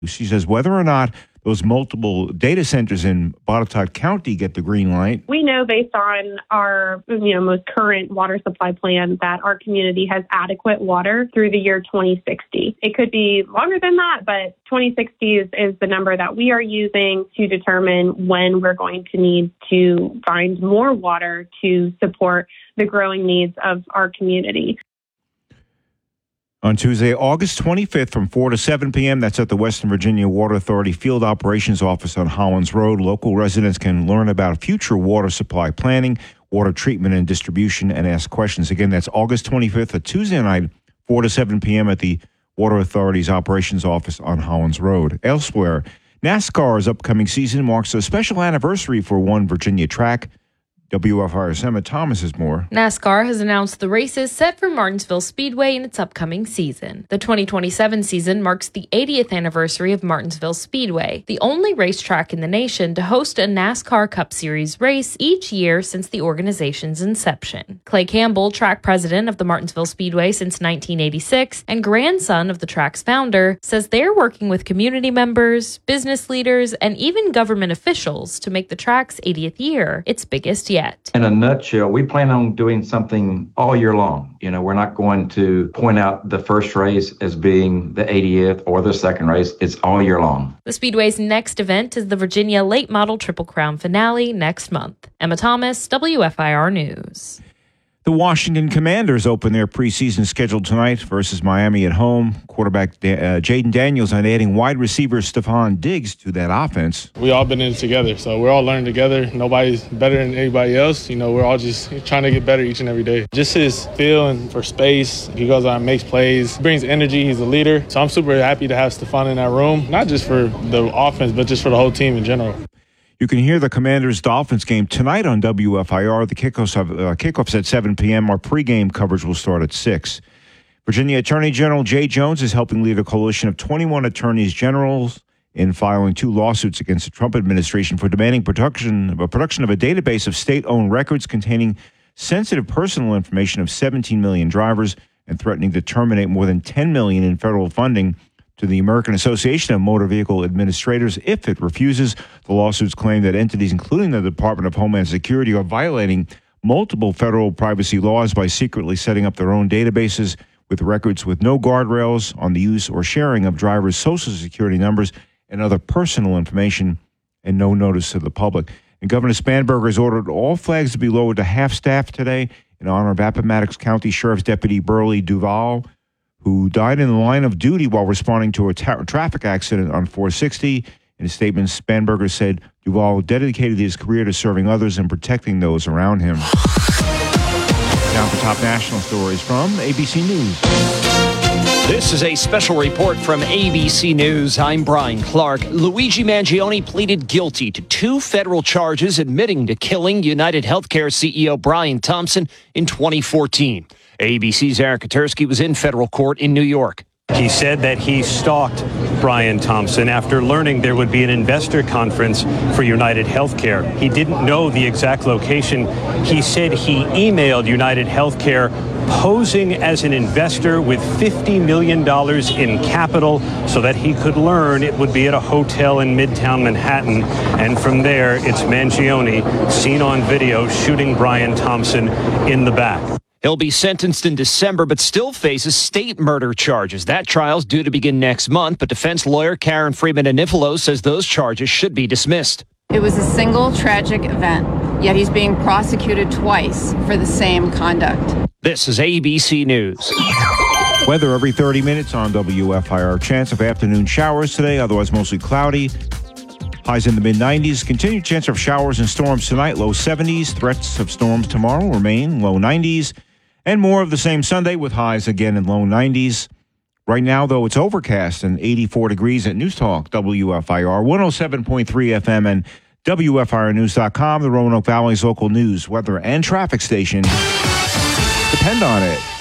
She says whether or not those multiple data centers in Botetourt County get the green light. We know based on our most current water supply plan that our community has adequate water through the year 2060. It could be longer than that, but 2060 is the number that we are using to determine when we're going to need to find more water to support the growing needs of our community. On Tuesday, August 25th from 4 to 7 p.m., that's at the Western Virginia Water Authority Field Operations Office on Hollins Road. Local residents can learn about future water supply planning, water treatment and distribution, and ask questions. Again, that's August 25th, a Tuesday night, 4 to 7 p.m. at the Water Authority's Operations Office on Hollins Road. Elsewhere, NASCAR's upcoming season marks a special anniversary for one Virginia track. WFIR's Emma Thomas has more. NASCAR has announced the races set for Martinsville Speedway in its upcoming season. The 2027 season marks the 80th anniversary of Martinsville Speedway, the only racetrack in the nation to host a NASCAR Cup Series race each year since the organization's inception. Clay Campbell, track president of the Martinsville Speedway since 1986 and grandson of the track's founder, says they're working with community members, business leaders, and even government officials to make the track's 80th year its biggest yet. In a nutshell, we plan on doing something all year long. We're not going to point out the first race as being the 80th or the second race. It's all year long. The Speedway's next event is the Virginia Late Model Triple Crown finale next month. Emma Thomas, WFIR News. The Washington Commanders open their preseason schedule tonight versus Miami at home. Quarterback Jaden Daniels and adding wide receiver Stephon Diggs to that offense. We all been in it together, so we're all learning together. Nobody's better than anybody else. We're all just trying to get better each and every day. Just his feeling for space. He goes out and makes plays, brings energy. He's a leader. So I'm super happy to have Stephon in that room, not just for the offense, but just for the whole team in general. You can hear the Commanders-Dolphins game tonight on WFIR. The kickoffs at 7 p.m. Our pregame coverage will start at 6. Virginia Attorney General Jay Jones is helping lead a coalition of 21 attorneys generals in filing 2 lawsuits against the Trump administration for demanding production of a database of state-owned records containing sensitive personal information of 17 million drivers and threatening to terminate more than $10 million in federal funding to the American Association of Motor Vehicle Administrators if it refuses. The lawsuits claim that entities, including the Department of Homeland Security, are violating multiple federal privacy laws by secretly setting up their own databases with records with no guardrails on the use or sharing of drivers' social security numbers and other personal information, and no notice to the public. And Governor Spanberger has ordered all flags to be lowered to half-staff today in honor of Appomattox County Sheriff's Deputy Burley Duval, who died in the line of duty while responding to a traffic accident on 460. In a statement, Spanberger said Duval dedicated his career to serving others and protecting those around him. Now for top national stories from ABC News. This is a special report from ABC News. I'm Brian Clark. Luigi Mangione pleaded guilty to 2 federal charges admitting to killing United Healthcare CEO Brian Thompson in 2014. ABC's Eric Katursky was in federal court in New York. He said that he stalked Brian Thompson after learning there would be an investor conference for United Healthcare. He didn't know the exact location. He said he emailed United Healthcare posing as an investor with $50 million in capital so that he could learn it would be at a hotel in Midtown Manhattan. And from there, it's Mangione seen on video shooting Brian Thompson in the back. He'll be sentenced in December, but still faces state murder charges. That trial's due to begin next month, but defense lawyer Karen Freeman-Anifalo says those charges should be dismissed. It was a single tragic event, yet he's being prosecuted twice for the same conduct. This is ABC News. Weather every 30 minutes on WFIR. Chance of afternoon showers today, otherwise mostly cloudy. Highs in the mid-90s. Continued chance of showers and storms tonight, low 70s. Threats of storms tomorrow remain, low 90s. And more of the same Sunday with highs again in low 90s. Right now, though, it's overcast and 84 degrees at News Talk, WFIR, 107.3 FM and WFIRnews.com, the Roanoke Valley's local news, weather, and traffic station. Depend on it.